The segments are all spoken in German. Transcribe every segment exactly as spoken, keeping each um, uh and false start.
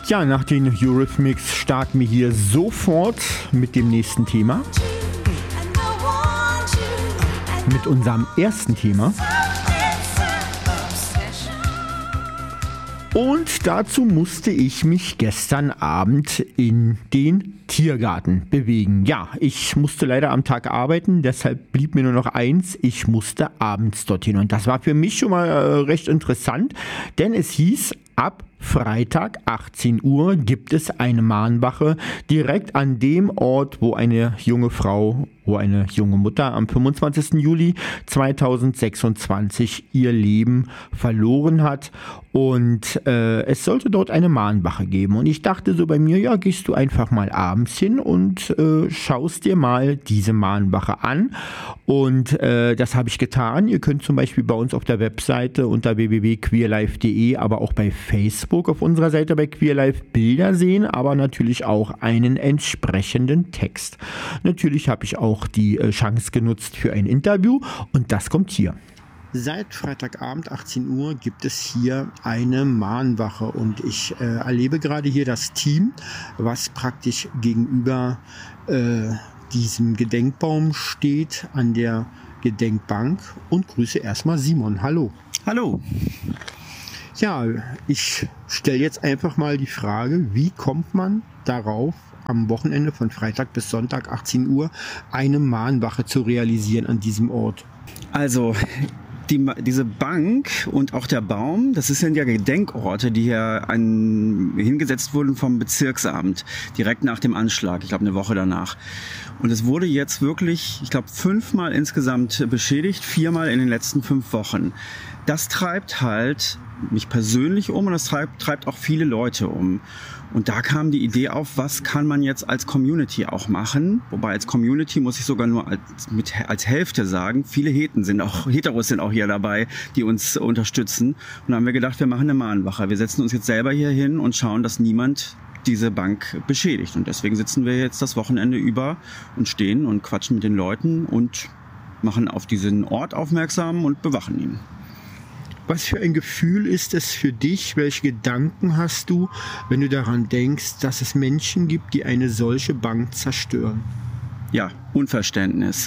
Ja, nach den Eurythmics starten wir hier sofort mit dem nächsten Thema. Mit unserem ersten Thema. Und dazu musste ich mich gestern Abend in den Tiergarten bewegen. Ja, ich musste leider am Tag arbeiten, deshalb blieb mir nur noch eins, ich musste abends dorthin. Und das war für mich schon mal äh, recht interessant, denn es hieß, ab Freitag achtzehn Uhr gibt es eine Mahnwache direkt an dem Ort, wo eine junge Frau, wo eine junge Mutter am fünfundzwanzigsten Juli zweitausendsechsundzwanzig ihr Leben verloren hat. Und äh, es sollte dort eine Mahnwache geben. Und ich dachte so bei mir, ja, gehst du einfach mal abends hin und äh, schaust dir mal diese Mahnwache an. Und äh, das habe ich getan. Ihr könnt zum Beispiel bei uns auf der Webseite unter w w w punkt queerlife punkt d e, aber auch bei Facebook auf unserer Seite bei Queerlife Bilder sehen, aber natürlich auch einen entsprechenden Text. Natürlich habe ich auch die äh, Chance genutzt für ein Interview und das kommt hier. Seit Freitagabend achtzehn Uhr gibt es hier eine Mahnwache und ich äh, erlebe gerade hier das Team, was praktisch gegenüber äh, diesem Gedenkbaum steht an der Gedenkbank und grüße erstmal Simon. Hallo. Hallo. Ja, ich stelle jetzt einfach mal die Frage, wie kommt man darauf, am Wochenende von Freitag bis Sonntag achtzehn Uhr eine Mahnwache zu realisieren an diesem Ort? Also die, diese Bank und auch der Baum, das sind ja Gedenkorte, die hier an, hingesetzt wurden vom Bezirksamt, direkt nach dem Anschlag, ich glaube eine Woche danach. Und es wurde jetzt wirklich, ich glaube, fünfmal insgesamt beschädigt, viermal in den letzten fünf Wochen. Das treibt halt mich persönlich um und das treibt, treibt auch viele Leute um. Und da kam die Idee auf, was kann man jetzt als Community auch machen? Wobei als Community muss ich sogar nur als, mit, als Hälfte sagen. Viele Heten sind auch, Heteros sind auch hier dabei, die uns unterstützen. Und da haben wir gedacht, wir machen eine Mahnwache. Wir setzen uns jetzt selber hier hin und schauen, dass niemand diese Bank beschädigt. Und deswegen sitzen wir jetzt das Wochenende über und stehen und quatschen mit den Leuten und machen auf diesen Ort aufmerksam und bewachen ihn. Was für ein Gefühl ist es für dich? Welche Gedanken hast du, wenn du daran denkst, dass es Menschen gibt, die eine solche Bank zerstören? Ja, Unverständnis.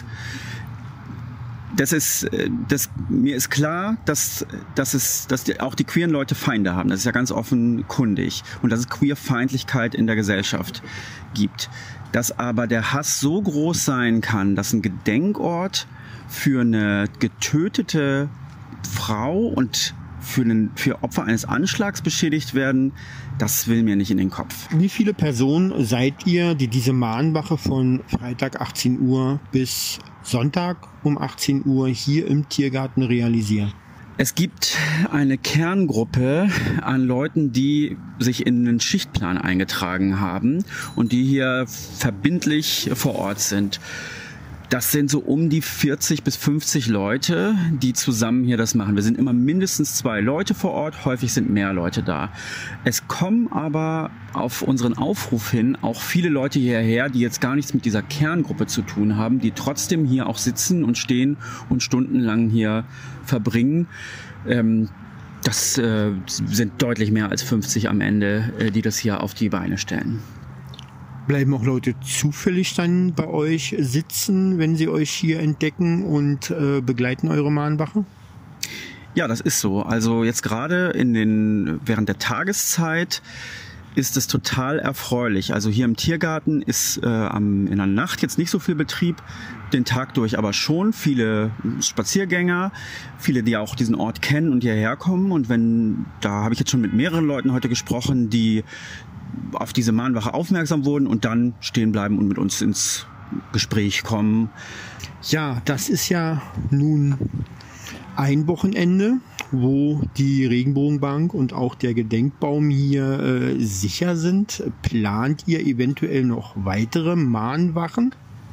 Das ist, das, mir ist klar, dass, dass, es, dass die, auch die queeren Leute Feinde haben. Das ist ja ganz offenkundig. Und dass es Queerfeindlichkeit in der Gesellschaft gibt. Dass aber der Hass so groß sein kann, dass ein Gedenkort für eine getötete Frau und für, einen, für Opfer eines Anschlags beschädigt werden, das will mir nicht in den Kopf. Wie viele Personen seid ihr, die diese Mahnwache von Freitag achtzehn Uhr bis Sonntag um achtzehn Uhr hier im Tiergarten realisieren? Es gibt eine Kerngruppe an Leuten, die sich in einen Schichtplan eingetragen haben und die hier verbindlich vor Ort sind. Das sind so um die vierzig bis fünfzig Leute, die zusammen hier das machen. Wir sind immer mindestens zwei Leute vor Ort, häufig sind mehr Leute da. Es kommen aber auf unseren Aufruf hin auch viele Leute hierher, die jetzt gar nichts mit dieser Kerngruppe zu tun haben, die trotzdem hier auch sitzen und stehen und stundenlang hier verbringen. Ähm, das äh, sind deutlich mehr als fünfzig am Ende, äh, die das hier auf die Beine stellen. Bleiben auch Leute zufällig dann bei euch sitzen, wenn sie euch hier entdecken und äh, begleiten eure Mahnwache? Ja, das ist so. Also jetzt gerade in den während der Tageszeit ist es total erfreulich. Also hier im Tiergarten ist äh, am, in der Nacht jetzt nicht so viel Betrieb, den Tag durch aber schon. Viele Spaziergänger, viele, die auch diesen Ort kennen und hierher kommen. Und wenn, da habe ich jetzt schon mit mehreren Leuten heute gesprochen, die auf diese Mahnwache aufmerksam wurden und dann stehen bleiben und mit uns ins Gespräch kommen. Ja, das ist ja nun ein Wochenende, wo die Regenbogenbank und auch der Gedenkbaum hier äh, sicher sind. Plant ihr eventuell noch weitere Mahnwachen?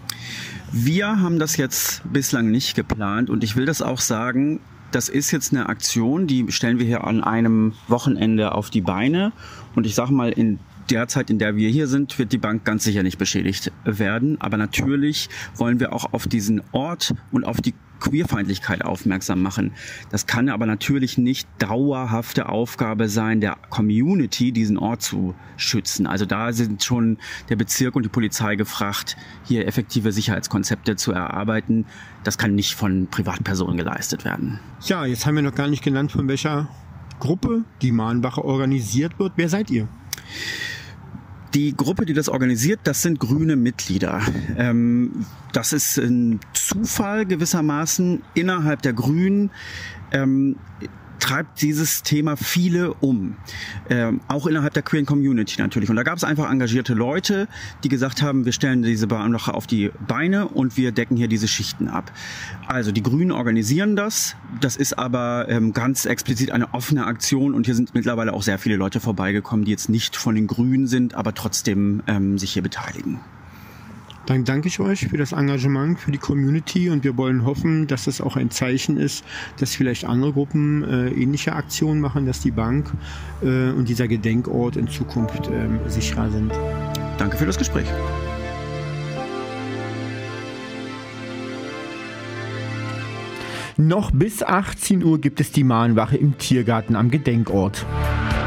Wir haben das jetzt bislang nicht geplant und ich will das auch sagen, das ist jetzt eine Aktion, die stellen wir hier an einem Wochenende auf die Beine. Und ich sage mal, in der Zeit, in der wir hier sind, wird die Bank ganz sicher nicht beschädigt werden. Aber natürlich wollen wir auch auf diesen Ort und auf die Queerfeindlichkeit aufmerksam machen. Das kann aber natürlich nicht dauerhafte Aufgabe sein, der Community diesen Ort zu schützen. Also da sind schon der Bezirk und die Polizei gefragt, hier effektive Sicherheitskonzepte zu erarbeiten. Das kann nicht von Privatpersonen geleistet werden. Ja, jetzt haben wir noch gar nicht genannt, von welcher Gruppe die Mahnwache organisiert wird. Wer seid ihr? Die Gruppe, die das organisiert, das sind grüne Mitglieder. Ähm, das ist ein Zufall gewissermaßen innerhalb der Grünen. Ähm, treibt dieses Thema viele um. Ähm, auch innerhalb der queeren Community natürlich. Und da gab es einfach engagierte Leute, die gesagt haben, wir stellen diese Mahnwache auf die Beine und wir decken hier diese Schichten ab. Also die Grünen organisieren das. Das ist aber ähm, ganz explizit eine offene Aktion und hier sind mittlerweile auch sehr viele Leute vorbeigekommen, die jetzt nicht von den Grünen sind, aber trotzdem ähm, sich hier beteiligen. Dann danke ich euch für das Engagement, für die Community und wir wollen hoffen, dass das auch ein Zeichen ist, dass vielleicht andere Gruppen äh, ähnliche Aktionen machen, dass die Bank äh, und dieser Gedenkort in Zukunft äh, sicherer sind. Danke für das Gespräch. Noch bis achtzehn Uhr gibt es die Mahnwache im Tiergarten am Gedenkort.